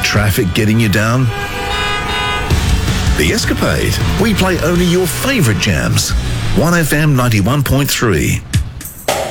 traffic getting you down? The Escapade. We play only your favourite jams. 1FM 91.3.